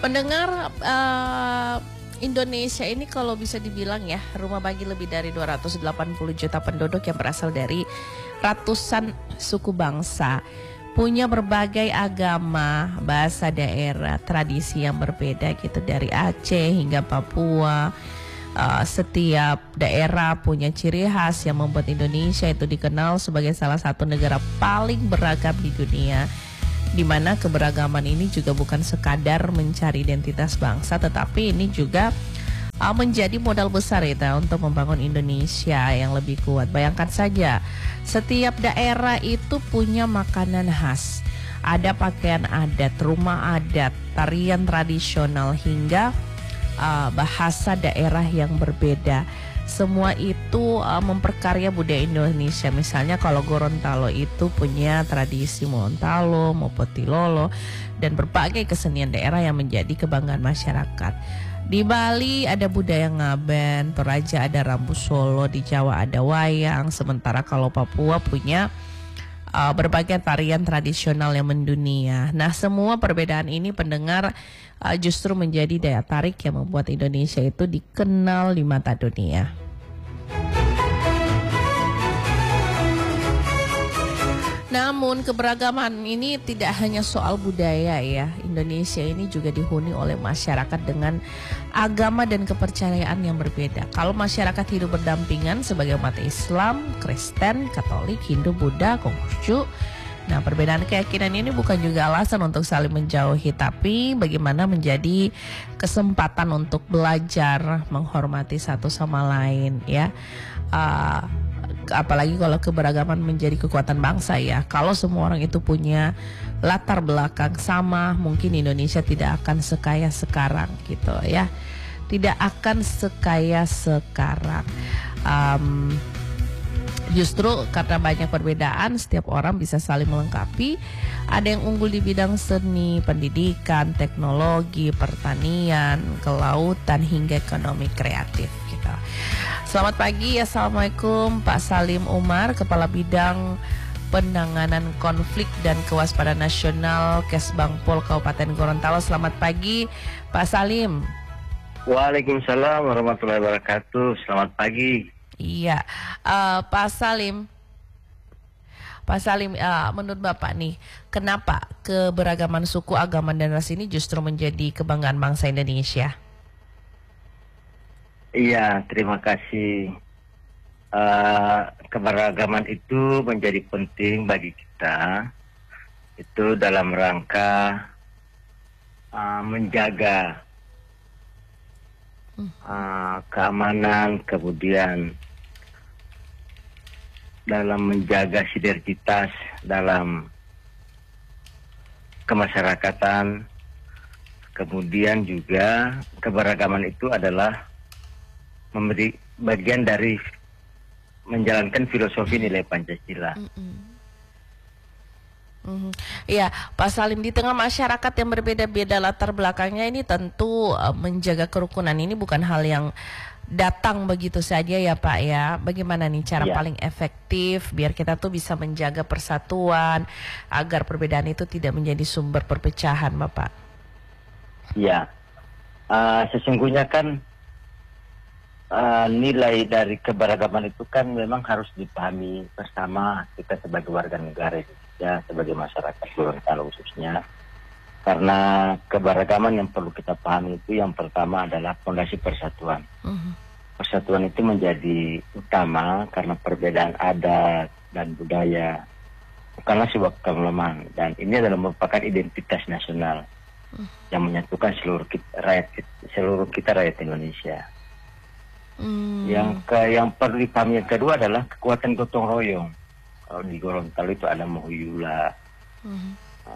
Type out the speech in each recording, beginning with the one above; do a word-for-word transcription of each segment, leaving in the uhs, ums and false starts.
Pendengar, uh, Indonesia ini kalau bisa dibilang ya, rumah bagi lebih dari dua ratus delapan puluh juta penduduk yang berasal dari ratusan suku bangsa. Punya berbagai agama, bahasa daerah, tradisi yang berbeda gitu, dari Aceh hingga Papua. Uh, setiap daerah punya ciri khas yang membuat Indonesia itu dikenal sebagai salah satu negara paling beragam di dunia, di mana keberagaman ini juga bukan sekadar mencari identitas bangsa, tetapi ini juga uh, menjadi modal besar ya untuk membangun Indonesia yang lebih kuat. Bayangkan saja, setiap daerah itu punya makanan khas, ada pakaian adat, rumah adat, tarian tradisional, hingga uh, bahasa daerah yang berbeda. Semua itu uh, memperkarya budaya Indonesia. Misalnya kalau Gorontalo itu punya tradisi Montalo, Mopotilolo, dan berbagai kesenian daerah yang menjadi kebanggaan masyarakat. Di Bali ada budaya Ngaben, Toraja ada Rambu Solo, di Jawa ada wayang. Sementara kalau Papua punya uh, berbagai tarian tradisional yang mendunia. Nah, semua perbedaan ini pendengar uh, justru menjadi daya tarik yang membuat Indonesia itu dikenal di mata dunia. Namun keberagaman ini tidak hanya soal budaya ya. Indonesia ini juga dihuni oleh masyarakat dengan agama dan kepercayaan yang berbeda. Kalau masyarakat hidup berdampingan sebagai umat Islam, Kristen, Katolik, Hindu, Buddha, Konghucu. Nah, perbedaan keyakinan ini bukan juga alasan untuk saling menjauhi, tapi bagaimana menjadi kesempatan untuk belajar, menghormati satu sama lain ya. Uh, apalagi kalau keberagaman menjadi kekuatan bangsa ya. Kalau semua orang itu punya latar belakang sama, mungkin Indonesia tidak akan sekaya sekarang gitu ya. Tidak akan sekaya sekarang. Um, Justru karena banyak perbedaan, setiap orang bisa saling melengkapi. Ada yang unggul di bidang seni, pendidikan, teknologi, pertanian, kelautan, hingga ekonomi kreatif gitu. Selamat pagi, Assalamualaikum Pak Salim Umar, Kepala Bidang Penanganan Konflik dan Kewaspadaan Nasional Kesbangpol Kabupaten Gorontalo. Selamat pagi Pak Salim. Waalaikumsalam warahmatullahi wabarakatuh. Selamat pagi. Iya, uh, Pak Salim, Pak Salim, uh, menurut Bapak nih, kenapa keberagaman suku, agama, dan ras ini justru menjadi kebanggaan bangsa Indonesia? Iya, terima kasih. Uh, keberagaman itu menjadi penting bagi kita, itu dalam rangka uh, menjaga uh, keamanan, kemudian dalam menjaga sinergitas dalam kemasyarakatan. Kemudian juga keberagaman itu adalah memberi bagian dari menjalankan filosofi nilai Pancasila. Mm-mm. Mm-hmm. Ya, Pak Salim, di tengah masyarakat yang berbeda-beda latar belakangnya ini tentu uh, menjaga kerukunan ini bukan hal yang datang begitu saja ya Pak ya. Bagaimana nih cara ya. paling efektif biar kita tuh bisa menjaga persatuan agar perbedaan itu tidak menjadi sumber perpecahan, Bapak? Ya, uh, sesungguhnya kan uh, nilai dari keberagaman itu kan memang harus dipahami bersama kita sebagai warga negara Indonesia, sebagai masyarakat Gorontalo khususnya. Karena keberagaman yang perlu kita pahami itu yang pertama adalah fondasi persatuan. Uh-huh. Persatuan itu menjadi utama karena perbedaan adat dan budaya bukanlah sebuah kelemahan, dan ini adalah merupakan identitas nasional uh. yang menyatukan seluruh kita, rakyat seluruh kita rakyat Indonesia. Uh. Yang ke yang perlu dipahami yang kedua adalah kekuatan gotong royong. Kalau di Gorontalo itu ada Mohuyula. Uh.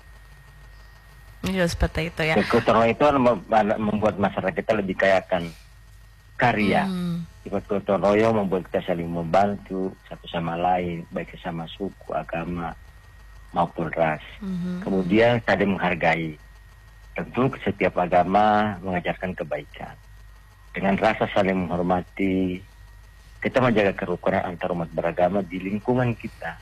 Iya, seperti itu ya. Gotong royong itu membuat masyarakat kita lebih kaya akan karya. Hmm. Gotong royong membuat kita saling membantu satu sama lain, baik sesama suku, agama maupun ras. Hmm. Kemudian saling menghargai. Tentu setiap agama mengajarkan kebaikan. Dengan rasa saling menghormati, kita menjaga kerukunan antar umat beragama di lingkungan kita.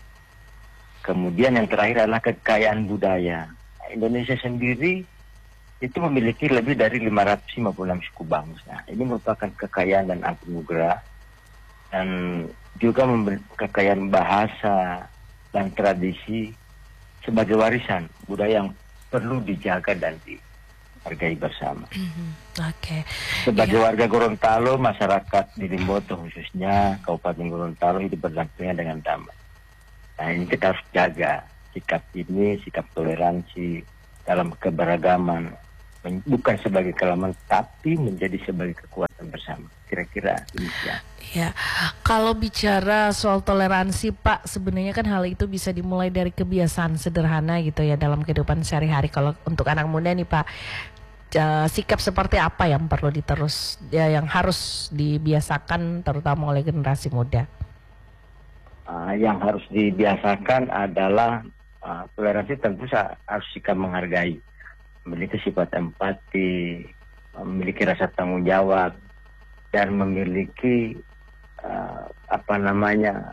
Kemudian yang terakhir adalah kekayaan budaya. Indonesia sendiri itu memiliki lebih dari lima ratus lima puluh enam suku bangsa. Ini merupakan kekayaan dan anugerah dan juga memberi kekayaan bahasa dan tradisi sebagai warisan budaya yang perlu dijaga dan dihargai bersama. Mm-hmm. Oke. Okay. Sebagai yeah. warga Gorontalo, masyarakat di Limboto khususnya Kabupaten Gorontalo hidup berdampingan dengan damai. Nah, ini kita harus jaga sikap ini, sikap toleransi dalam keberagaman, bukan sebagai kelemahan, tapi menjadi sebagai kekuatan bersama. Kira-kira demikian. Ya, kalau bicara soal toleransi, Pak, sebenarnya kan hal itu bisa dimulai dari kebiasaan sederhana gitu ya dalam kehidupan sehari-hari. Kalau untuk anak muda nih, Pak, uh, sikap seperti apa yang perlu diterus, ya, yang harus dibiasakan terutama oleh generasi muda? Uh, yang harus dibiasakan adalah uh, toleransi, tentu harus sikap menghargai, memiliki sifat empati, memiliki rasa tanggung jawab, dan memiliki uh, apa namanya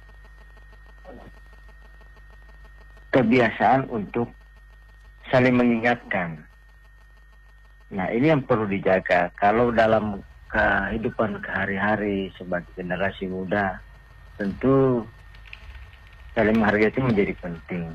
kebiasaan untuk saling mengingatkan. Nah, ini yang perlu dijaga. Kalau dalam kehidupan hari-hari sebagai generasi muda, tentu saling menghargai itu menjadi penting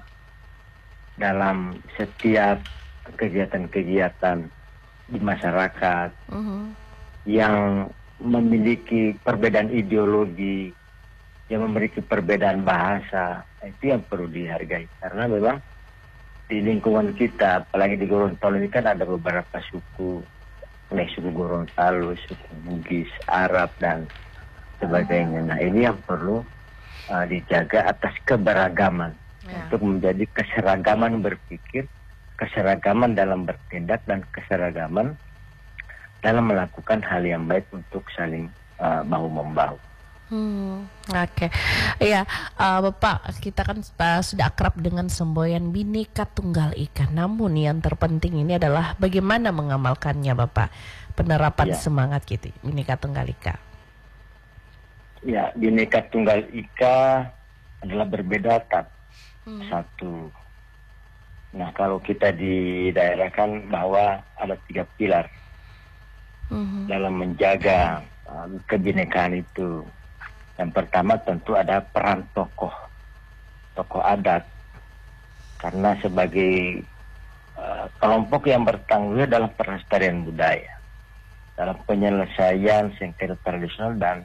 dalam setiap kegiatan-kegiatan di masyarakat uh-huh. yang memiliki perbedaan ideologi, yang memiliki perbedaan bahasa, itu yang perlu dihargai. Karena memang di lingkungan kita, apalagi di Gorontalo ini kan ada beberapa suku, mulai suku Gorontalo, suku Bugis, Arab, dan sebagainya. Nah, ini yang perlu uh, dijaga atas keberagaman ya. Untuk menjadi keseragaman berpikir, keseragaman dalam bertindak, dan keseragaman dalam melakukan hal yang baik untuk saling uh, bahu-membahu. Hmm, Oke, okay. Iya, uh, Bapak, kita kan uh, sudah akrab dengan semboyan Bhinneka Tunggal Ika. Namun yang terpenting ini adalah bagaimana mengamalkannya, Bapak, penerapan ya. Semangat gitu, Bhinneka Tunggal Ika. Ya, Bhinneka Tunggal Ika adalah berbeda tak hmm. satu. Nah, kalau kita di daerah kan bahwa ada tiga pilar hmm. dalam menjaga um, kebinekaan itu. Yang pertama tentu ada peran tokoh, tokoh adat. Karena sebagai uh, kelompok yang bertanggung jawab dalam pelestarian budaya, dalam penyelesaian sengketa tradisional, dan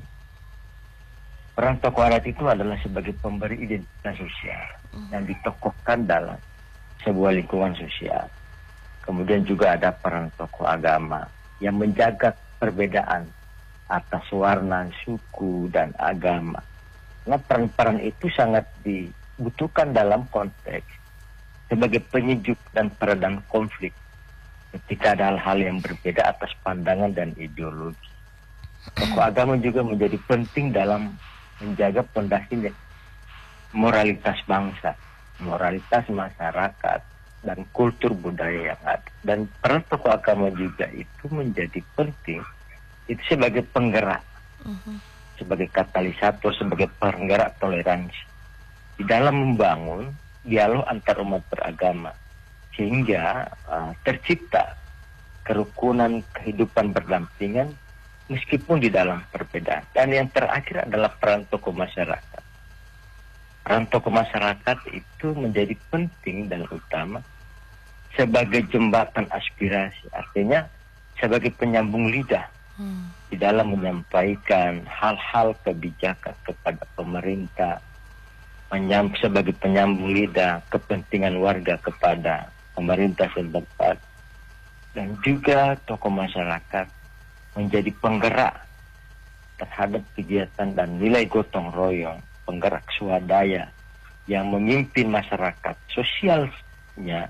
peran tokoh adat itu adalah sebagai pemberi identitas sosial yang ditokohkan dalam sebuah lingkungan sosial. Kemudian juga ada peran tokoh agama yang menjaga perbedaan atas warna, suku, dan agama. Nah, peran-peran itu sangat dibutuhkan dalam konteks sebagai penyejuk dan peredam konflik ketika ada hal-hal yang berbeda atas pandangan dan ideologi. Tokoh agama juga menjadi penting dalam menjaga pondasi moralitas bangsa, moralitas masyarakat, dan kultur budaya yang ada. Dan peran tokoh agama juga itu menjadi penting, itu sebagai penggerak, uh-huh. sebagai katalisator, sebagai penggerak toleransi di dalam membangun dialog antar umat beragama, sehingga uh, tercipta kerukunan kehidupan berdampingan meskipun di dalam perbedaan. Dan yang terakhir adalah peran tokoh masyarakat. Peran tokoh masyarakat itu menjadi penting dan utama sebagai jembatan aspirasi, artinya sebagai penyambung lidah hmm. di dalam menyampaikan hal-hal kebijakan kepada pemerintah, menyam, sebagai penyambung lidah kepentingan warga kepada pemerintah setempat, dan juga tokoh masyarakat menjadi penggerak terhadap kegiatan dan nilai gotong royong, penggerak swadaya yang memimpin masyarakat sosialnya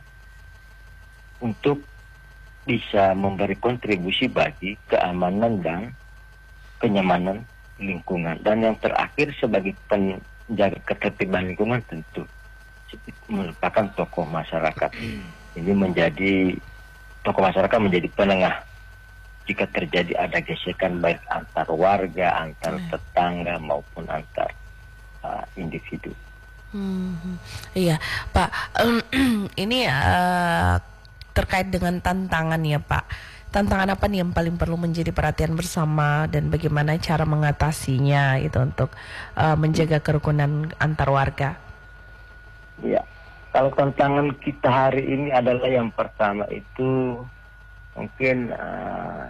untuk bisa memberi kontribusi bagi keamanan dan kenyamanan lingkungan. Dan yang terakhir sebagai penjaga ketertiban lingkungan tentu merupakan tokoh masyarakat. Ini menjadi tokoh masyarakat menjadi penengah jika terjadi ada gesekan baik antar warga, antar hmm. tetangga maupun antar uh, individu. Hmm, iya, Pak. Um, ini uh, terkait dengan tantangan ya Pak. Tantangan apa nih yang paling perlu menjadi perhatian bersama dan bagaimana cara mengatasinya itu untuk uh, menjaga kerukunan antar warga? Ya, kalau tantangan kita hari ini adalah yang pertama itu mungkin uh,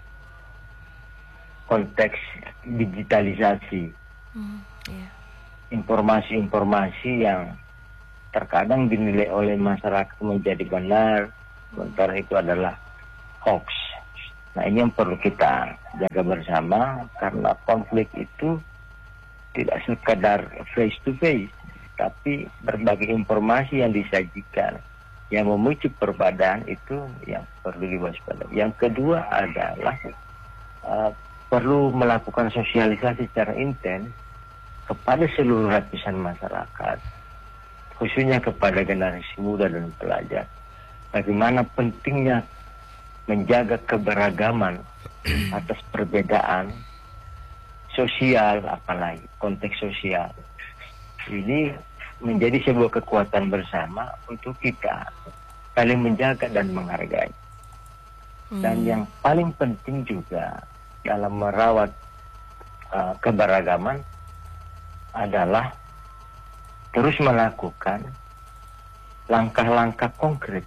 konteks digitalisasi. Hmm, yeah. Informasi-informasi yang terkadang dinilai oleh masyarakat menjadi benar, sementara itu adalah hoax. Nah, ini yang perlu kita jaga bersama, karena konflik itu tidak sekadar face to face, tapi berbagai informasi yang disajikan yang memicu perbedaan itu yang perlu diwaspadai. Yang kedua adalah uh, perlu melakukan sosialisasi secara intens kepada seluruh lapisan masyarakat, khususnya kepada generasi muda dan pelajar, bagaimana pentingnya menjaga keberagaman atas perbedaan sosial, apalagi konteks sosial. Ini menjadi sebuah kekuatan bersama untuk kita saling menjaga dan menghargai. Hmm. Dan yang paling penting juga dalam merawat uh, keberagaman adalah terus melakukan langkah-langkah konkret.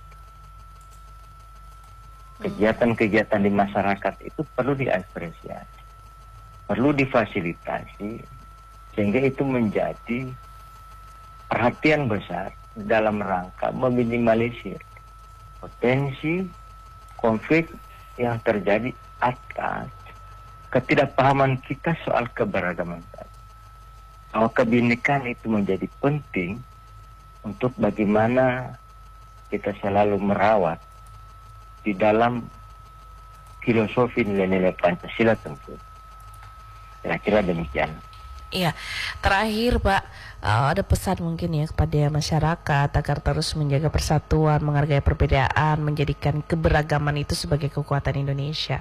Kegiatan-kegiatan di masyarakat itu perlu diapresiasi, perlu difasilitasi, sehingga itu menjadi perhatian besar dalam rangka meminimalisir potensi konflik yang terjadi atas ketidakpahaman kita soal keberagaman tadi. Bahwa kebinekaan itu menjadi penting untuk bagaimana kita selalu merawat di dalam filosofi nilai-nilai Pancasila tentu. Kira-kira demikian. Iya, terakhir Pak, uh, ada pesan mungkin ya kepada masyarakat agar terus menjaga persatuan, menghargai perbedaan, menjadikan keberagaman itu sebagai kekuatan Indonesia.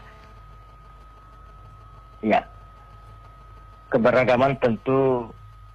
Ya, keberagaman tentu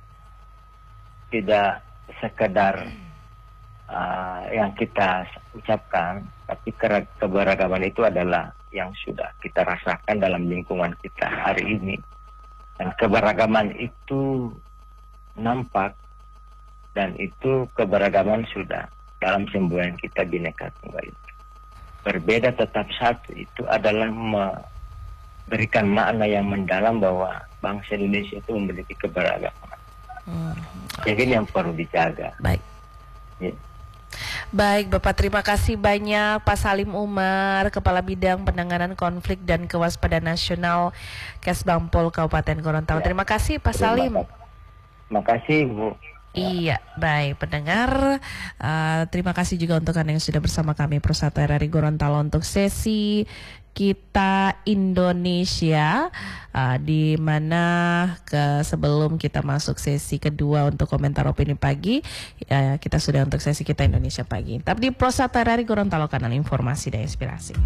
tidak sekedar uh, yang kita ucapkan, tapi keberagaman itu adalah yang sudah kita rasakan dalam lingkungan kita hari ini. Dan keberagaman itu nampak, dan itu keberagaman sudah dalam semboyan kita Bhinneka Tunggal Ika. Berbeda tetap satu itu adalah memberikan makna yang mendalam bahwa bangsa Indonesia itu memiliki keberagaman. Hmm. Jadi ini yang perlu dijaga. Baik. Ya. Baik Bapak, terima kasih banyak Pak Salim Umar, Kepala Bidang Penanganan Konflik dan Kewaspadaan Nasional Kesbangpol Kabupaten Gorontalo. Ya. Terima kasih Pak Salim. Terima kasih Bu. Iya, baik pendengar, uh, terima kasih juga untuk Anda yang sudah bersama kami Persatu R R I Gorontalo untuk sesi Kita Indonesia, uh, di mana ke sebelum kita masuk sesi kedua untuk komentar opini pagi, uh, kita sudah untuk sesi Kita Indonesia pagi. Tapi di Persatu R R I Gorontalo, kanal informasi dan inspirasi.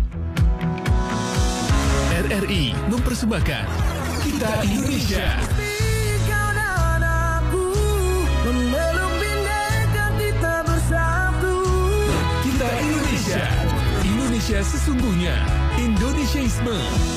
R R I mempersembahkan Kita Indonesia. Indonesia sesungguhnya, Indonesiaisme.